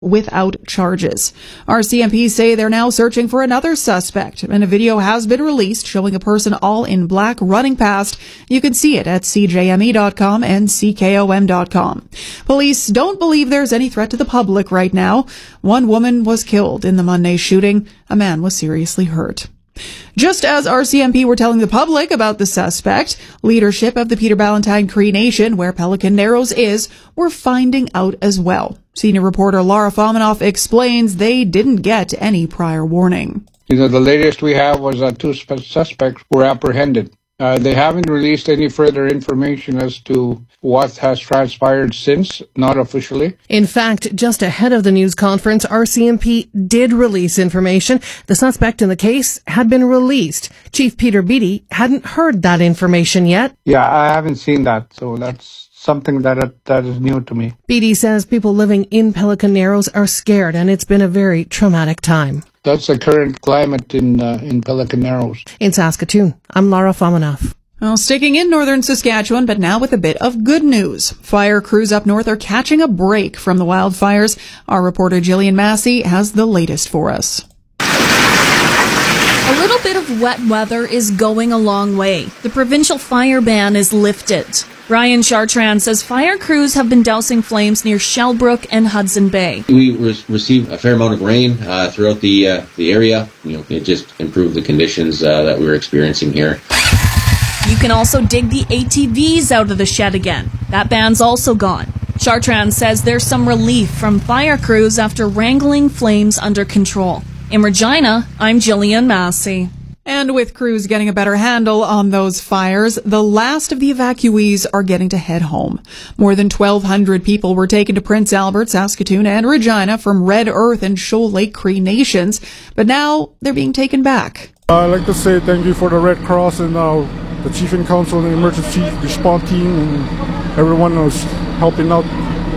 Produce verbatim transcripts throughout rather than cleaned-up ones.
without charges. R C M P say they're now searching for another suspect, and a video has been released showing a person all in black running past. You can see it at C J M E dot com and C K O M dot com. Police don't believe there's any threat to the public right now. One woman was killed in the Monday shooting. A man was seriously hurt. Just as R C M P were telling the public about the suspect, leadership of the Peter Ballantine Cree Nation, where Pelican Narrows is, were finding out as well. Senior reporter Laura Fominoff explains they didn't get any prior warning. You know, the latest we have was that two suspects were apprehended. Uh, they haven't released any further information as to what has transpired since, not officially. In fact, just ahead of the news conference, R C M P did release information. The suspect in the case had been released. Chief Peter Beattie hadn't heard that information yet. Yeah, I haven't seen that, so that's something that that is new to me. Beattie says people living in Pelican Narrows are scared, and it's been a very traumatic time. That's the current climate in uh, in Pelican Narrows. In Saskatoon, I'm Laura Fominoff. Well, sticking in northern Saskatchewan, but now with a bit of good news. Fire crews up north are catching a break from the wildfires. Our reporter Jillian Massey has the latest for us. A little bit of wet weather is going a long way. The provincial fire ban is lifted. Brian Chartrand says fire crews have been dousing flames near Shellbrook and Hudson Bay. We re- received a fair amount of rain uh, throughout the uh, the area. You know, it just improved the conditions uh, that we were experiencing here. You can also dig the A T Vs out of the shed again. That ban's also gone. Chartrand says there's some relief from fire crews after wrangling flames under control. In Regina, I'm Jillian Massey. And with crews getting a better handle on those fires, the last of the evacuees are getting to head home. More than twelve hundred people were taken to Prince Albert, Saskatoon, and Regina from Red Earth and Shoal Lake Cree Nations, but now they're being taken back. I'd like to say thank you for the Red Cross and uh, the Chief in Council and the Emergency Response Team and everyone who's helping out.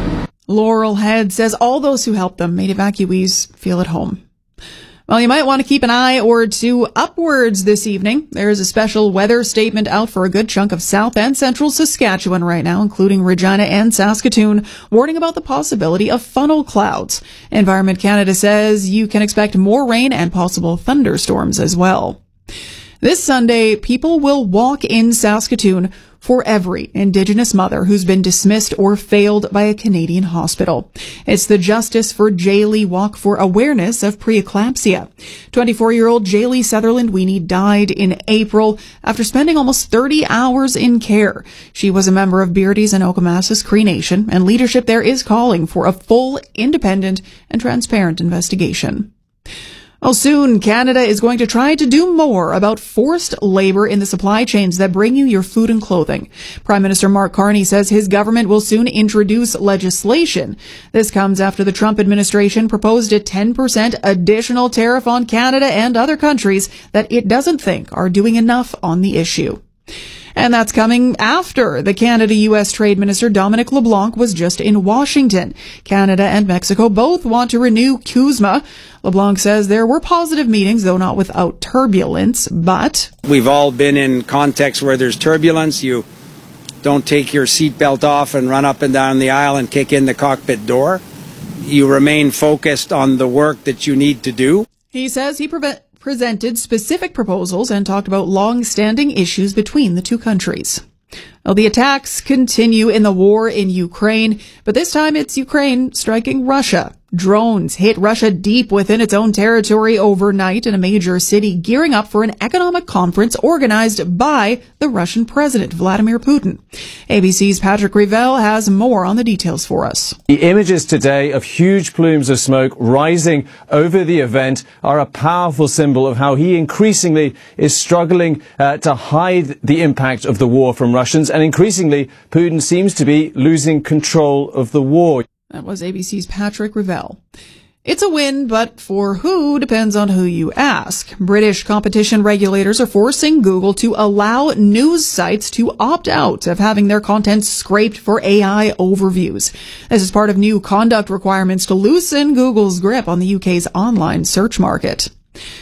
Laurel Head says all those who helped them made evacuees feel at home. Well, you might want to keep an eye or two upwards this evening. There's a special weather statement out for a good chunk of south and central Saskatchewan right now, including Regina and Saskatoon, warning about the possibility of funnel clouds. Environment Canada says you can expect more rain and possible thunderstorms as well. This Sunday, people will walk in Saskatoon for every Indigenous mother who's been dismissed or failed by a Canadian hospital. It's the Justice for Jaylee Walk for Awareness of Preeclampsia. twenty-four-year-old Jaylee Sutherland Weenie died in April after spending almost thirty hours in care. She was a member of Beardy's and Okamassa's Cree Nation, and leadership there is calling for a full, independent, and transparent investigation. Well, soon, Canada is going to try to do more about forced labor in the supply chains that bring you your food and clothing. Prime Minister Mark Carney says his government will soon introduce legislation. This comes after the Trump administration proposed a ten percent additional tariff on Canada and other countries that it doesn't think are doing enough on the issue. And that's coming after the Canada-U S Trade Minister Dominic LeBlanc was just in Washington. Canada and Mexico both want to renew CUSMA. LeBlanc says there were positive meetings, though not without turbulence, but... We've all been in contexts where there's turbulence. You don't take your seatbelt off and run up and down the aisle and kick in the cockpit door. You remain focused on the work that you need to do. He says he prevent... presented specific proposals and talked about long-standing issues between the two countries. Well, the attacks continue in the war in Ukraine, but this time it's Ukraine striking Russia. Drones hit Russia deep within its own territory overnight in a major city, gearing up for an economic conference organized by the Russian President, Vladimir Putin. A B C's Patrick Revell has more on the details for us. The images today of huge plumes of smoke rising over the event are a powerful symbol of how he increasingly is struggling uh, to hide the impact of the war from Russians, and increasingly Putin seems to be losing control of the war. That was A B C's Patrick Revell. It's a win, but for who depends on who you ask. British competition regulators are forcing Google to allow news sites to opt out of having their content scraped for A I overviews. This is part of new conduct requirements to loosen Google's grip on the U K's online search market.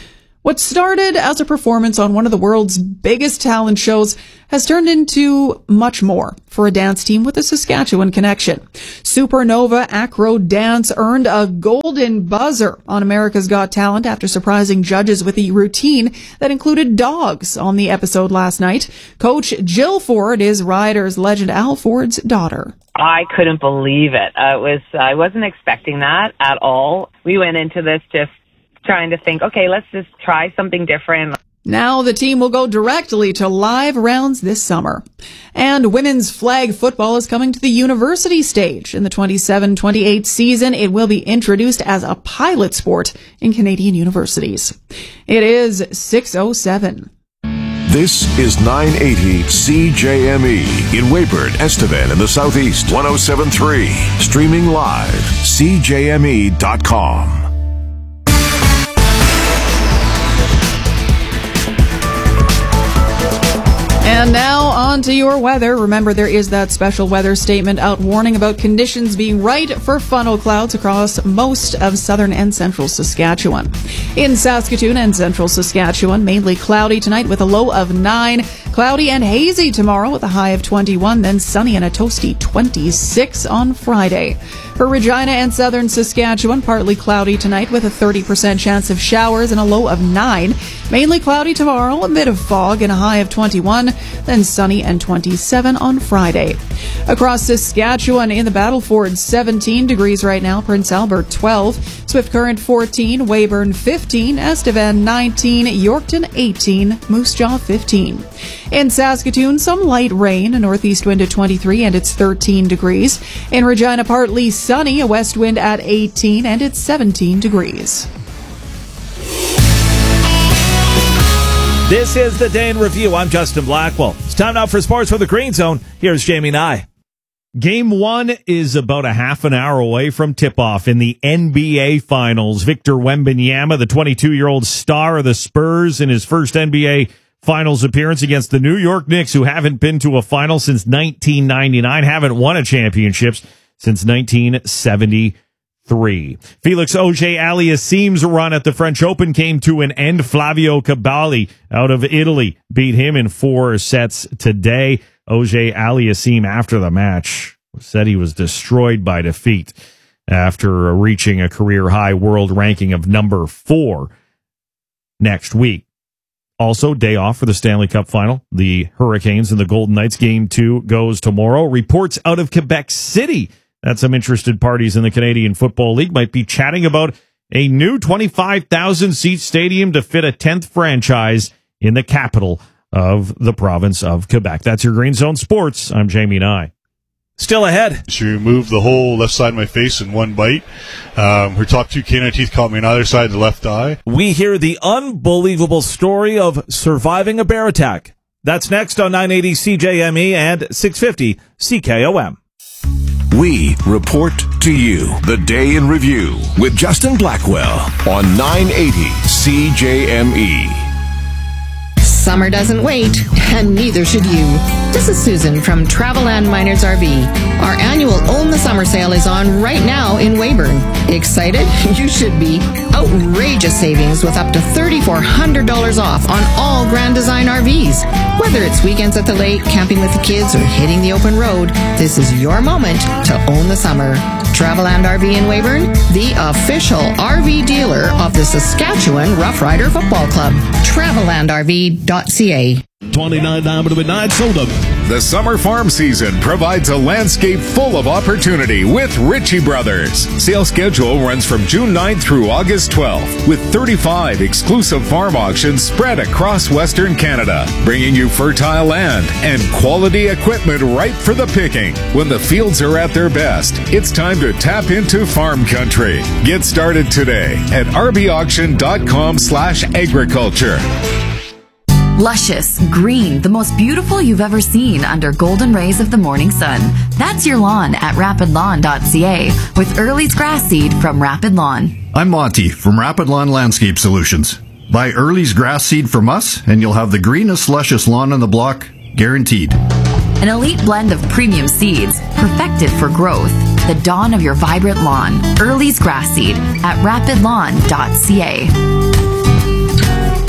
What started as a performance on one of the world's biggest talent shows has turned into much more for a dance team with a Saskatchewan connection. Supernova Acro Dance earned a golden buzzer on America's Got Talent after surprising judges with a routine that included dogs on the episode last night. Coach Jill Ford is Riders legend Al Ford's daughter. I couldn't believe it. Uh, it was I wasn't expecting that at all. We went into this just trying to think, okay, let's just try something different. Now the team will go directly to live rounds this summer. And women's flag football is coming to the university stage. In the twenty-seven twenty-eight season, it will be introduced as a pilot sport in Canadian universities. It is six oh seven. This is nine eighty C J M E in Weyburn, Estevan in the Southeast, one oh seven point three. Streaming live, C J M E dot com. And now on to your weather. Remember, there is that special weather statement out warning about conditions being right for funnel clouds across most of southern and central Saskatchewan. In Saskatoon and central Saskatchewan, mainly cloudy tonight with a low of nine. Cloudy and hazy tomorrow with a high of twenty-one, then sunny and a toasty twenty-six on Friday. For Regina and southern Saskatchewan, partly cloudy tonight with a thirty percent chance of showers and a low of nine. Mainly cloudy tomorrow, a bit of fog and a high of twenty-one, then sunny and twenty-seven on Friday. Across Saskatchewan in the Battleford, seventeen degrees right now, Prince Albert twelve, Swift Current fourteen, Weyburn fifteen, Estevan nineteen, Yorkton eighteen, Moose Jaw fifteen. In Saskatoon, some light rain, a northeast wind at twenty-three and it's thirteen degrees. In Regina, partly sunny, a west wind at eighteen and it's seventeen degrees. This is the Day in Review. I'm Justin Blackwell. It's time now for Sports from the Green Zone. Here's Jamie Nye. Game one is about a half an hour away from tip-off in the N B A Finals. Victor Wembanyama, the twenty-two-year-old star of the Spurs, in his first N B A Finals appearance against the New York Knicks, who haven't been to a final since nineteen ninety-nine, haven't won a championship since nineteen seventy-three. Felix Auger-Aliassime's run at the French Open came to an end. Flavio Cabali out of Italy beat him in four sets today. Auger-Aliassime, after the match, said he was destroyed by defeat after reaching a career-high world ranking of number four next week. Also, day off for the Stanley Cup Final. The Hurricanes and the Golden Knights. Game two goes tomorrow. Reports out of Quebec City that some interested parties in the Canadian Football League might be chatting about a new twenty-five thousand seat stadium to fit a tenth franchise in the capital of the province of Quebec. That's your Green Zone Sports. I'm Jamie Nye. Still ahead. To remove the whole left side of my face in one bite. Um, her top two canine teeth caught me on either side of the left eye. We hear the unbelievable story of surviving a bear attack. That's next on nine eighty C J M E and six fifty C K O M. We report to you the Day in Review with Justin Blackwell on nine eighty C J M E. Summer doesn't wait, and neither should you. This is Susan from Traveland Miners R V. Our annual Own the Summer sale is on right now in Weyburn. Excited? You should be. Outrageous savings with up to three thousand four hundred dollars off on all Grand Design R Vs. Whether it's weekends at the lake, camping with the kids, or hitting the open road, this is your moment to own the summer. Traveland R V in Weyburn, the official R V dealer of the Saskatchewan Rough Rider Football Club. Traveland R V dot C A. twenty-nine down to midnight, sold up. The summer farm season provides a landscape full of opportunity with Ritchie Brothers. Sale schedule runs from June ninth through August twelfth, with thirty-five exclusive farm auctions spread across Western Canada, bringing you fertile land and quality equipment ripe for the picking. When the fields are at their best, it's time to tap into farm country. Get started today at r b auction dot com slash agriculture. Luscious, green, the most beautiful you've ever seen under golden rays of the morning sun. That's your lawn at rapid lawn dot c a with Early's grass seed from Rapid Lawn. I'm Monty from Rapid Lawn Landscape Solutions. Buy Early's grass seed from us and you'll have the greenest, luscious lawn on the block, guaranteed. An elite blend of premium seeds, perfected for growth. The dawn of your vibrant lawn. Early's grass seed at rapid lawn dot c a.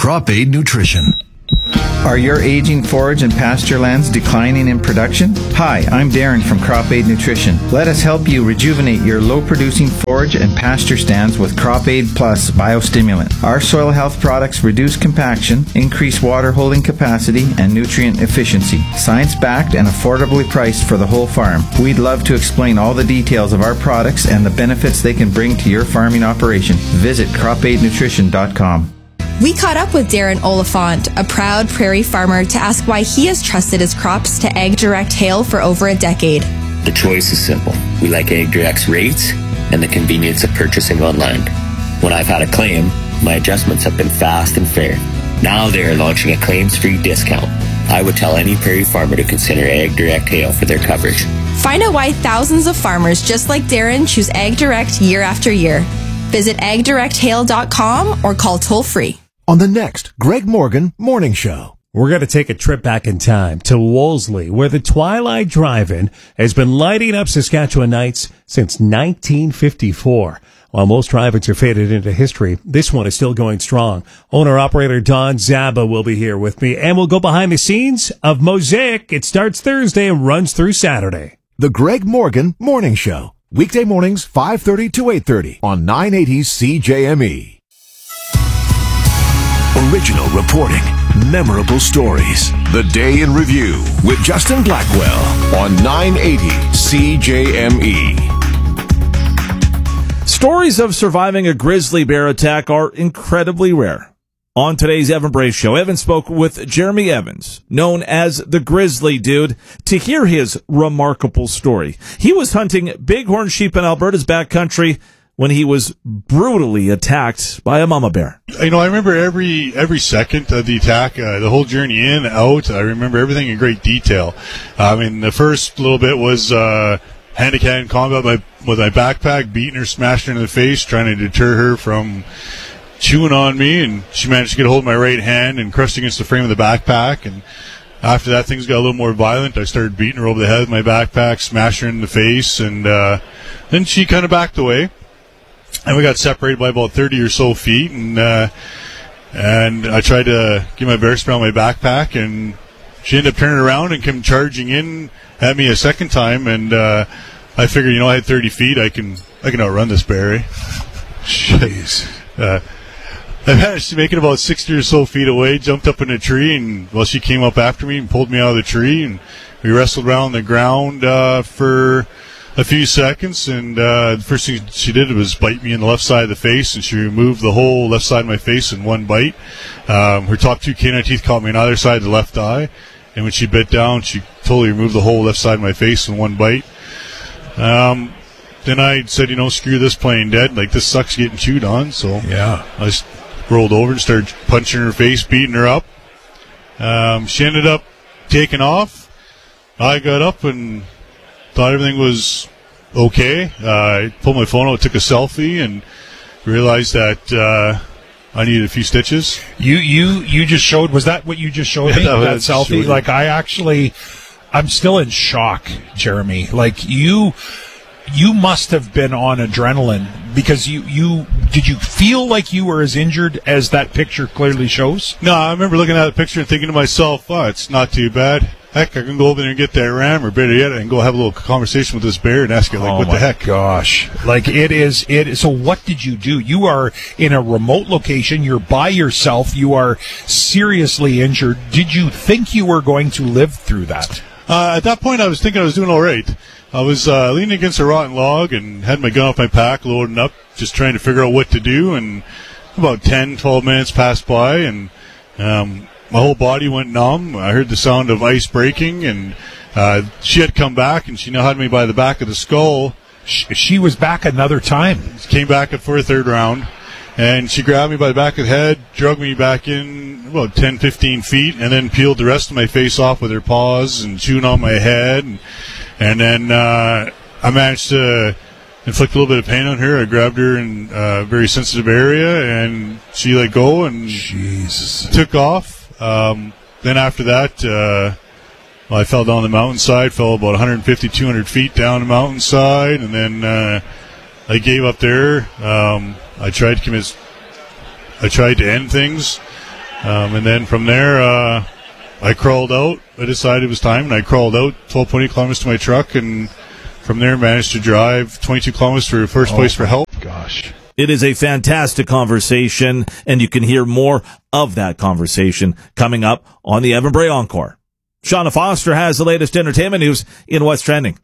Crop Aid Nutrition. Are your aging forage and pasture lands declining in production? Hi, I'm Darren from Crop Aid Nutrition. Let us help you rejuvenate your low-producing forage and pasture stands with Crop Aid Plus Biostimulant. Our soil health products reduce compaction, increase water holding capacity, and nutrient efficiency. Science-backed and affordably priced for the whole farm. We'd love to explain all the details of our products and the benefits they can bring to your farming operation. Visit crop aid nutrition dot com. We caught up with Darren Oliphant, a proud prairie farmer, to ask why he has trusted his crops to AgDirect Hail for over a decade. The choice is simple. We like AgDirect's rates and the convenience of purchasing online. When I've had a claim, my adjustments have been fast and fair. Now they are launching a claims-free discount. I would tell any prairie farmer to consider AgDirect Hail for their coverage. Find out why thousands of farmers just like Darren choose AgDirect year after year. Visit ag direct hail dot com or call toll-free. On the next Greg Morgan Morning Show. We're going to take a trip back in time to Wolseley, where the Twilight Drive-In has been lighting up Saskatchewan nights since nineteen fifty-four. While most drive-ins are faded into history, this one is still going strong. Owner-operator Don Zaba will be here with me, and we'll go behind the scenes of Mosaic. It starts Thursday and runs through Saturday. The Greg Morgan Morning Show. Weekday mornings, five thirty to eight thirty on nine eighty C J M E. Original reporting, memorable stories. The Day in Review with Justin Blackwell on nine eighty C J M E. Stories of surviving a grizzly bear attack are incredibly rare. On today's Evan Bray Show, Evan spoke with Jeremy Evans, known as the Grizzly Dude, to hear his remarkable story. He was hunting bighorn sheep in Alberta's backcountry when he was brutally attacked by a mama bear. You know, I remember every every second of the attack, uh, the whole journey in, out. I remember everything in great detail. I mean, the first little bit was uh, hand-to-hand combat my, with my backpack, beating her, smashing her in the face, trying to deter her from chewing on me, and she managed to get a hold of my right hand and crushed against the frame of the backpack. And after that, things got a little more violent. I started beating her over the head with my backpack, smashing her in the face, and uh, then she kind of backed away. And we got separated by about thirty or so feet, and uh, and I tried to get my bear spray on my backpack, and she ended up turning around and came charging in at me a second time, and uh, I figured, you know, I had thirty feet, I can I can outrun this bear. Eh? Jeez. Uh, I managed to make it about sixty or so feet away, jumped up in a tree, and well, she came up after me and pulled me out of the tree, and we wrestled around the ground uh, for a few seconds, and uh, the first thing she did was bite me in the left side of the face, and she removed the whole left side of my face in one bite. Um, her top two canine teeth caught me on either side of the left eye, and when she bit down, she totally removed the whole left side of my face in one bite. Um, then I said, you know, screw this playing dead. Like, this sucks getting chewed on, so yeah, I just rolled over and started punching her face, beating her up. Um, she ended up taking off. I got up and thought everything was okay. Uh, I pulled my phone out, took a selfie, and realized that uh, I needed a few stitches. You you you just showed, was that what you just showed me, Yeah, that, that selfie? showed Like, I actually, I'm still in shock, Jeremy. Like, you you must have been on adrenaline, because you, you did you feel like you were as injured as that picture clearly shows? No, I remember looking at the picture and thinking to myself, oh, it's not too bad. Heck, I can go over there and get that ram, or better yet, I can go have a little conversation with this bear and ask it, like, oh what my the heck? Gosh. Like, it is, it, so what did you do? You are in a remote location, you're by yourself, you are seriously injured. Did you think you were going to live through that? Uh, at that point, I was thinking I was doing all right. I was uh, leaning against a rotten log and had my gun off my pack, loading up, just trying to figure out what to do, and about ten, twelve minutes passed by, and um, my whole body went numb. I heard the sound of ice breaking, and uh, she had come back, and she now had me by the back of the skull. She, she was back another time. Came back for a third round, and she grabbed me by the back of the head, drug me back in about ten, fifteen feet, and then peeled the rest of my face off with her paws and chewing on my head. And, and then uh, I managed to inflict a little bit of pain on her. I grabbed her in a very sensitive area, and she let go and Jesus. took off. Um, then after that, uh, well, I fell down the mountainside, fell about one fifty, two hundred feet down the mountainside, and then uh, I gave up there. Um, I tried to commit, I tried to end things. Um, and then from there, uh, I crawled out. I decided it was time, and I crawled out twelve point eight kilometers to my truck, and from there managed to drive twenty-two kilometers to first Oh, place for help. Gosh. It is a fantastic conversation, and you can hear more of that conversation coming up on the Evan Bray Encore. Shauna Foster has the latest entertainment news in What's Trending.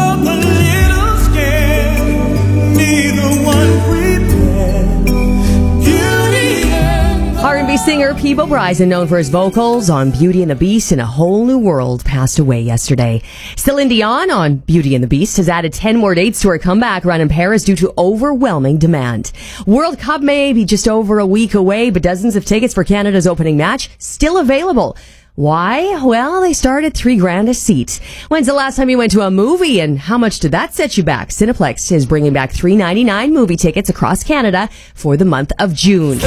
R and B singer Peebo Bryson, known for his vocals on Beauty and the Beast and A Whole New World, passed away yesterday. Celine Dion on Beauty and the Beast has added ten more dates to her comeback run in Paris due to overwhelming demand. World Cup may be just over a week away, but dozens of tickets for Canada's opening match still available. Why? Well, they start at three grand a seat. When's the last time you went to a movie, and how much did that set you back? Cineplex is bringing back three ninety-nine movie tickets across Canada for the month of June.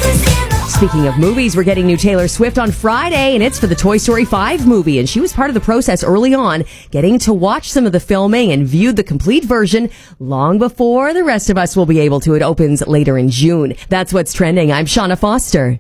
Speaking of movies, we're getting new Taylor Swift on Friday, and it's for the Toy Story five movie, and she was part of the process early on, getting to watch some of the filming and viewed the complete version long before the rest of us will be able to. It opens later in June. That's What's Trending. I'm Shauna Foster.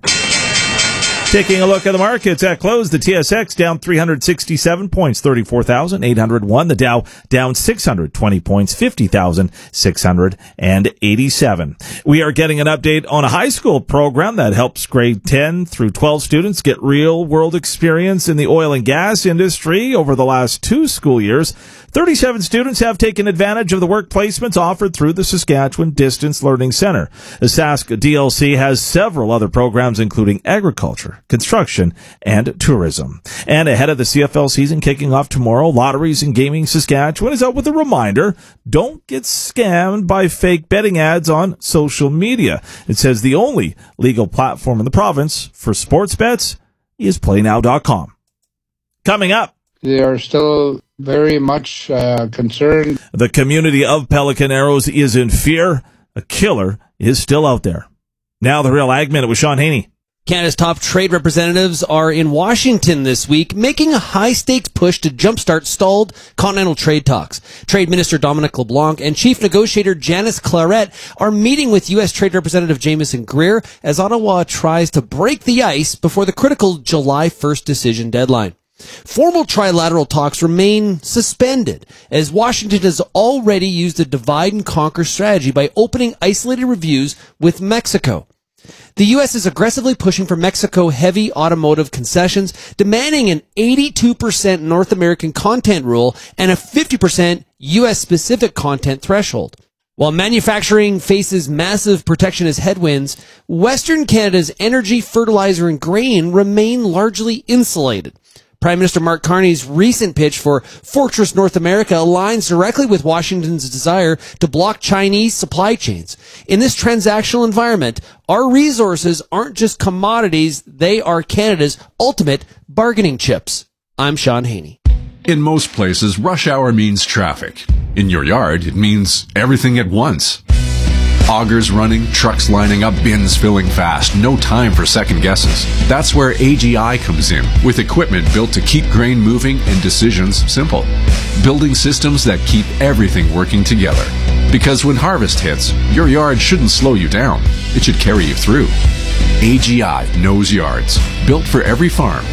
Taking a look at the markets at close, the T S X down three hundred sixty-seven points, thirty-four thousand eight hundred one. The Dow down six hundred twenty points, fifty thousand six hundred eighty-seven. We are getting an update on a high school program that helps grade ten through twelve students get real world experience in the oil and gas industry. Over the last two school years, thirty-seven students have taken advantage of the work placements offered through the Saskatchewan Distance Learning Center. The Sask D L C has several other programs, including agriculture, construction, and tourism. And ahead of the C F L season kicking off tomorrow, Lotteries and Gaming Saskatchewan is out with a reminder: don't get scammed by fake betting ads on social media. It says the only legal platform in the province for sports bets is play now dot com. Coming up, they are still very much uh, concerned. The community of Pelican Arrows is in fear. A killer is still out there. Now the Real Ag Minute with Sean Haney. Canada's top trade representatives are in Washington this week, making a high-stakes push to jumpstart stalled continental trade talks. Trade Minister Dominic LeBlanc and Chief Negotiator Janice Claret are meeting with U S Trade Representative Jameson Greer as Ottawa tries to break the ice before the critical July first decision deadline. Formal trilateral talks remain suspended, as Washington has already used a divide-and-conquer strategy by opening isolated reviews with Mexico. The U S is aggressively pushing for Mexico-heavy automotive concessions, demanding an eighty-two percent North American content rule and a fifty percent U S-specific content threshold. While manufacturing faces massive protectionist headwinds, Western Canada's energy, fertilizer, and grain remain largely insulated. Prime Minister Mark Carney's recent pitch for Fortress North America aligns directly with Washington's desire to block Chinese supply chains. In this transactional environment, our resources aren't just commodities, they are Canada's ultimate bargaining chips. I'm Sean Haney. In most places, rush hour means traffic. In your yard, it means everything at once. Augers running, trucks lining up, bins filling fast. No time for second guesses. That's where A G I comes in, with equipment built to keep grain moving and decisions simple. Building systems that keep everything working together. Because when harvest hits, your yard shouldn't slow you down. It should carry you through. A G I knows yards. Built for every farm.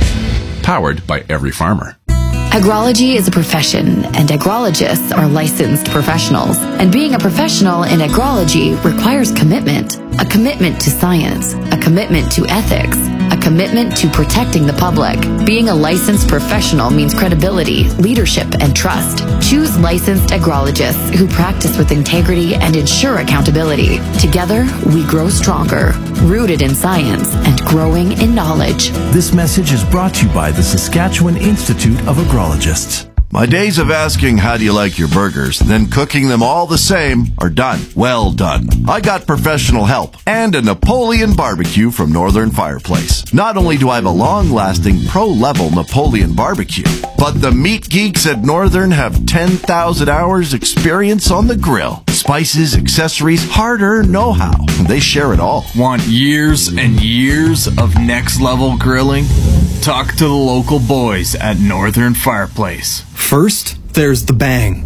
Powered by every farmer. Agrology is a profession, and agrologists are licensed professionals. And being a professional in agrology requires commitment. A commitment to science, a commitment to ethics, a commitment to protecting the public. Being a licensed professional means credibility, leadership, and trust. Choose licensed agrologists who practice with integrity and ensure accountability. Together, we grow stronger, rooted in science and growing in knowledge. This message is brought to you by the Saskatchewan Institute of Agrologists. My days of asking how do you like your burgers, then cooking them all the same, are done. Well done. I got professional help and a Napoleon barbecue from Northern Fireplace. Not only do I have a long-lasting pro-level Napoleon barbecue, but the meat geeks at Northern have ten thousand hours experience on the grill. Spices, accessories, hard-earned know-how. They share it all. Want years and years of next-level grilling? Talk to the local boys at Northern Fireplace. First, there's the bang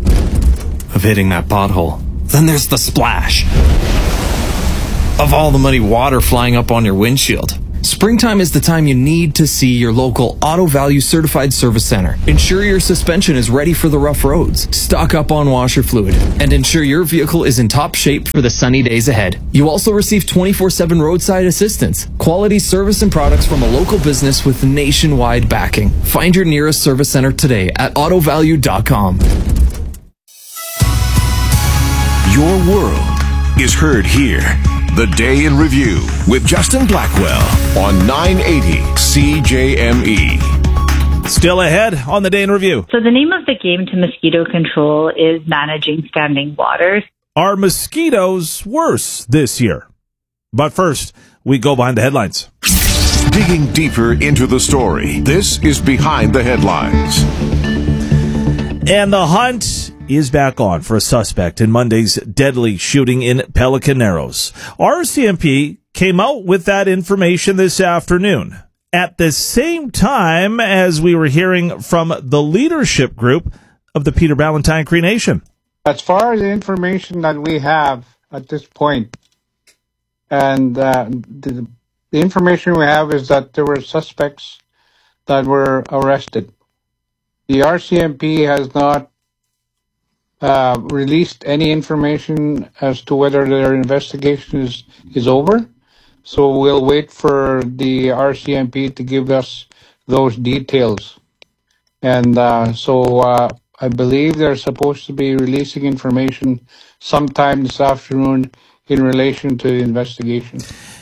of hitting that pothole. Then there's the splash of all the muddy water flying up on your windshield. Springtime is the time you need to see your local Auto Value Certified Service Center. Ensure your suspension is ready for the rough roads. Stock up on washer fluid. And ensure your vehicle is in top shape for the sunny days ahead. You also receive twenty-four seven roadside assistance. Quality service and products from a local business with nationwide backing. Find your nearest service center today at auto value dot com. Your world is heard here. The Day in Review with Justin Blackwell on nine eighty C J M E. Still ahead on the Day in Review. So the name of the game to mosquito control is managing standing waters. Are mosquitoes worse this year? But first, we go behind the headlines. Digging deeper into the story, this is Behind the Headlines. And the hunt is back on for a suspect in Monday's deadly shooting in Pelican Narrows. R C M P came out with that information this afternoon, at the same time as we were hearing from the leadership group of the Peter Ballantyne Cree Nation. As far as the information that we have at this point, and uh, the, the information we have is that there were suspects that were arrested. The R C M P has not uh, released any information as to whether their investigation is, is over. So we'll wait for the R C M P to give us those details. And uh, so uh, I believe they're supposed to be releasing information sometime this afternoon in relation to the investigation.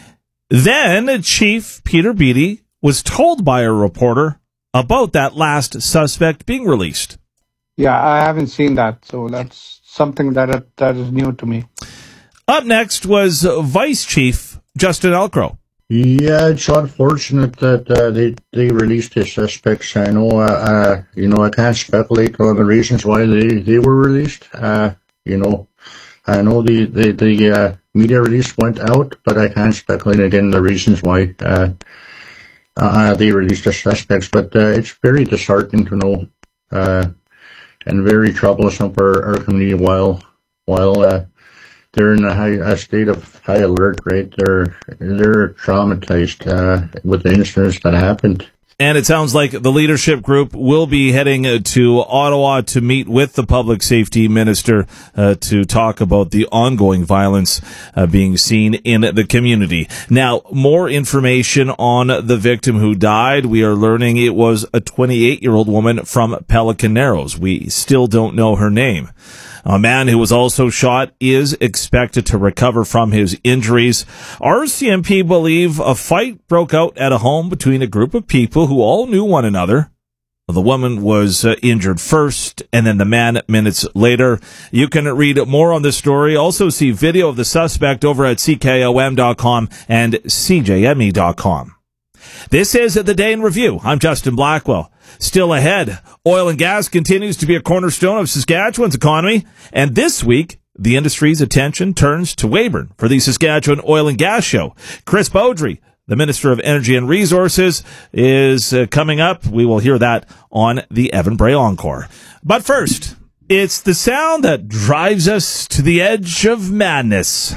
Then Chief Peter Beattie was told by a reporter about that last suspect being released. Yeah, I haven't seen that, so that's something that that is new to me. Up next was Vice Chief Justin Elcrow. Yeah, it's unfortunate that uh, they they released the suspects. I know, uh, uh, you know, I can't speculate on the reasons why they, they were released. Uh, you know, I know the the, the uh, media release went out, but I can't speculate again the reasons why uh, uh, they released the suspects. But uh, it's very disheartening to know, uh, and very troublesome for our community while while. Uh, They're in a, high, a state of high alert, right? They're they're traumatized uh, with the incidents that happened. And it sounds like the leadership group will be heading to Ottawa to meet with the public safety minister uh, to talk about the ongoing violence uh, being seen in the community. Now, more information on the victim who died. We are learning it was a twenty-eight-year-old woman from Pelican Narrows. We still don't know her name. A man who was also shot is expected to recover from his injuries. R C M P believe a fight broke out at a home between a group of people who all knew one another. The woman was uh, injured first, and then the man minutes later. You can read more on this story. Also see video of the suspect over at C K O M dot com and C J M E dot com. This is The Day in Review. I'm Justin Blackwell. Still ahead, oil and gas continues to be a cornerstone of Saskatchewan's economy. And this week, the industry's attention turns to Weyburn for the Saskatchewan Oil and Gas Show. Chris Beaudry, the Minister of Energy and Resources, is uh, coming up. We will hear that on the Evan Bray Encore. But first, it's the sound that drives us to the edge of madness.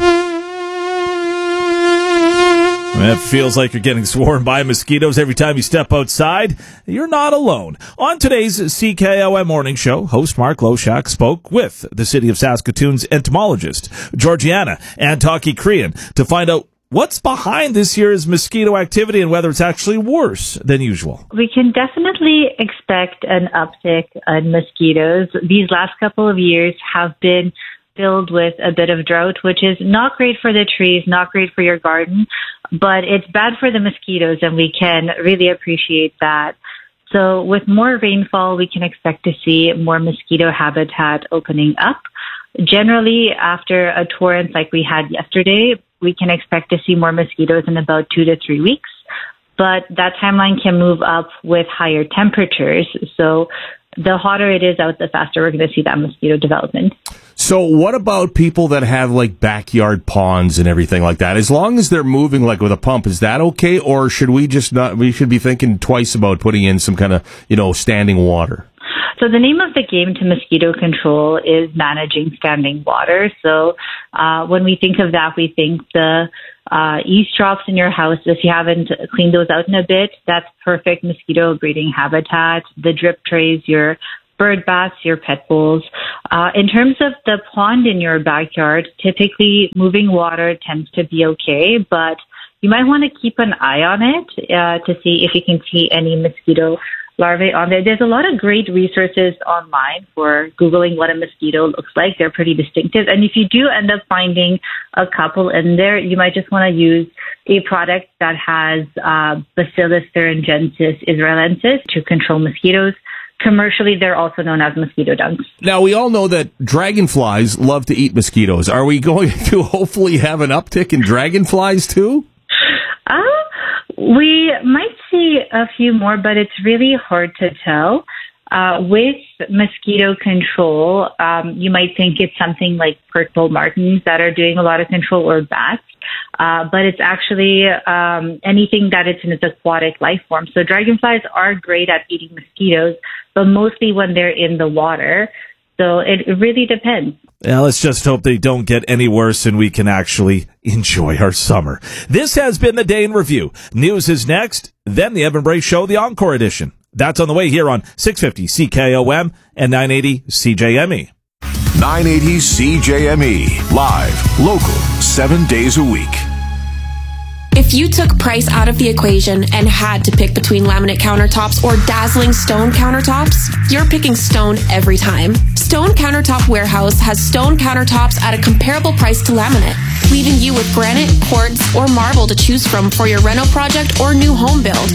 It feels like you're getting swarmed by mosquitoes every time you step outside. You're not alone. On today's C K O M Morning Show, host Mark Loshak spoke with the City of Saskatoon's entomologist, Georgiana Antaki-Crean, to find out what's behind this year's mosquito activity and whether it's actually worse than usual. We can definitely expect an uptick in mosquitoes. These last couple of years have been filled with a bit of drought, which is not great for the trees, not great for your garden, but it's bad for the mosquitoes, and we can really appreciate that. So with more rainfall, we can expect to see more mosquito habitat opening up. Generally, after a torrent like we had yesterday, we can expect to see more mosquitoes in about two to three weeks, but that timeline can move up with higher temperatures. So the hotter it is out, the faster we're going to see that mosquito development. So what about people that have like backyard ponds and everything like that? As long as they're moving like with a pump, is that okay? Or should we just not, we should be thinking twice about putting in some kind of, you know, standing water? So the name of the game to mosquito control is managing standing water. So uh, when we think of that, we think the uh, eavesdrops in your house, if you haven't cleaned those out in a bit, that's perfect mosquito breeding habitat. The drip trays, your bird baths, your pet bowls. Uh, in terms of the pond in your backyard, typically moving water tends to be okay, but you might want to keep an eye on it uh, to see if you can see any mosquito larvae on there. There's a lot of great resources online for Googling what a mosquito looks like. They're pretty distinctive. And if you do end up finding a couple in there, you might just want to use a product that has uh, Bacillus thuringiensis israelensis to control mosquitoes. Commercially, they're also known as mosquito dunks. Now, we all know that dragonflies love to eat mosquitoes. Are we going to hopefully have an uptick in dragonflies too? Uh, we might see a few more, but it's really hard to tell. Uh, with mosquito control, um, you might think it's something like purple martins that are doing a lot of control, or bats, uh, but it's actually um, anything that it's in its aquatic life form. So dragonflies are great at eating mosquitoes, but mostly when they're in the water. So it really depends. Yeah, let's just hope they don't get any worse and we can actually enjoy our summer. This has been the Day in Review. News is next, then the Evan Bray Show, the Encore Edition. That's on the way here on six fifty C K O M and nine eighty C J M E. nine eighty C J M E. Live, local, seven days a week. If you took price out of the equation and had to pick between laminate countertops or dazzling stone countertops, you're picking stone every time. Stone Countertop Warehouse has stone countertops at a comparable price to laminate, leaving you with granite, quartz, or marble to choose from for your reno project or new home build.